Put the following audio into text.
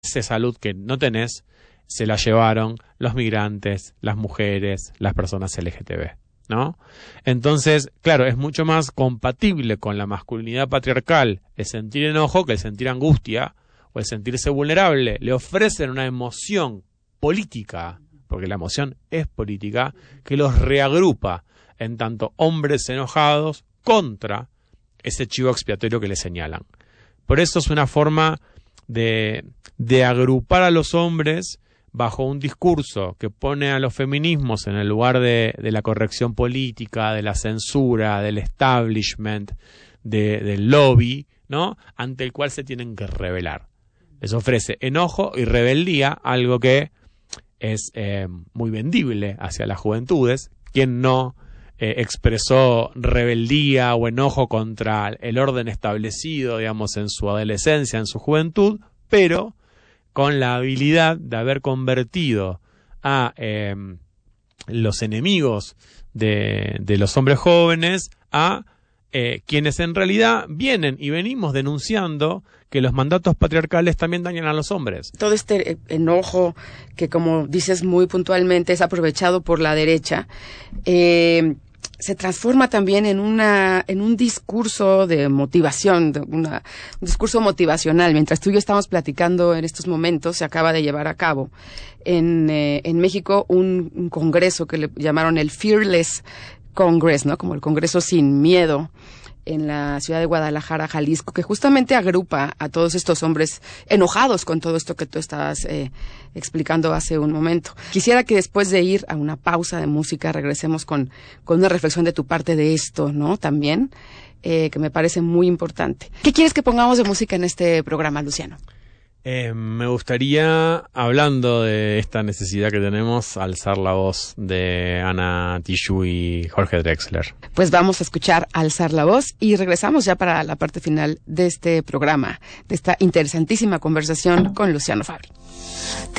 esa salud que no tenés se la llevaron los migrantes, las mujeres, las personas LGTB, ¿no? Entonces, claro, es mucho más compatible con la masculinidad patriarcal el sentir enojo que el sentir angustia o el sentirse vulnerable. Le ofrecen una emoción política, porque la emoción es política, que los reagrupa en tanto hombres enojados contra ese chivo expiatorio que le señalan. Por eso es una forma de agrupar a los hombres bajo un discurso que pone a los feminismos en el lugar de la corrección política, de la censura, del establishment, del lobby, ¿no? Ante el cual se tienen que rebelar. Les ofrece enojo y rebeldía, algo que es muy vendible hacia las juventudes. Quien no expresó rebeldía o enojo contra el orden establecido, digamos, en su adolescencia, en su juventud, pero con la habilidad de haber convertido a los enemigos de los hombres jóvenes a quienes en realidad vienen y venimos denunciando que los mandatos patriarcales también dañan a los hombres. Todo este enojo que, como dices muy puntualmente, es aprovechado por la derecha, se transforma también en un discurso de motivación, un discurso motivacional. Mientras tú y yo estamos platicando en estos momentos, se acaba de llevar a cabo en México un congreso que le llamaron el Fearless Congress, ¿no? Como el Congreso sin miedo, en la ciudad de Guadalajara, Jalisco, que justamente agrupa a todos estos hombres enojados con todo esto que tú estabas explicando hace un momento. Quisiera que después de ir a una pausa de música regresemos con una reflexión de tu parte de esto, ¿no? También, que me parece muy importante. ¿Qué quieres que pongamos de música en este programa, Luciano? Me gustaría, hablando de esta necesidad que tenemos, alzar la voz de Ana Tijoux y Jorge Drexler. Pues vamos a escuchar Alzar la voz y regresamos ya para la parte final de este programa, de esta interesantísima conversación con Luciano Fabbri.